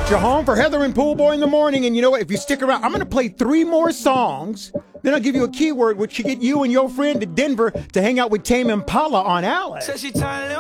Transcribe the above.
You're home for Heather and Pool Boy in the morning, and you know what? If you stick around, I'm going to play 3 more songs. Then I'll give you a keyword, which should get you and your friend to Denver to hang out with Tame Impala on Alice.